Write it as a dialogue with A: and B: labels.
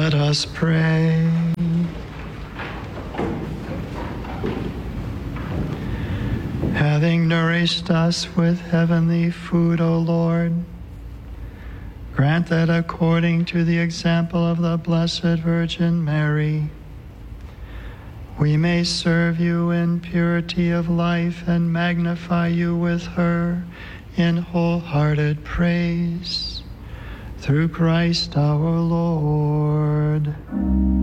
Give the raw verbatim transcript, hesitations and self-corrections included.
A: Let us pray. Having nourished us with heavenly food, O Lord, grant that according to the example of the Blessed Virgin Mary, we may serve you in purity of life and magnify you with her in wholehearted praise. Through Christ our Lord.